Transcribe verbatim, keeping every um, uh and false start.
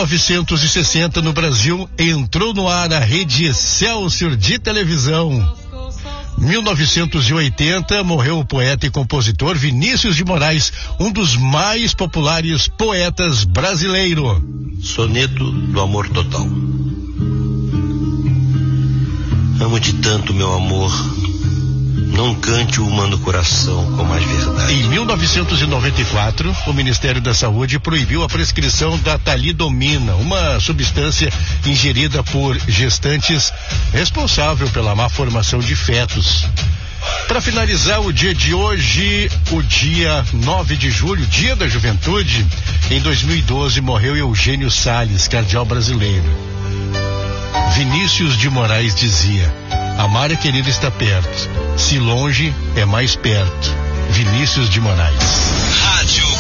novecentos e sessenta, no Brasil, entrou no ar a rede Excelsior de televisão. mil novecentos e oitenta, morreu o poeta e compositor Vinícius de Moraes, um dos mais populares poetas brasileiros. Soneto do amor total. Amo-te tanto, meu amor, não cante o humano coração com mais verdade. Em mil novecentos e noventa e quatro, o Ministério da Saúde proibiu a prescrição da talidomina, uma substância ingerida por gestantes responsável pela má formação de fetos. Para finalizar o dia de hoje, o dia nove de julho, dia da juventude, em dois mil e doze morreu Eugênio Salles, cardeal brasileiro. Vinícius de Moraes dizia: amar é querer estar perto, se longe é mais perto. Vinícius de Moraes. Rádio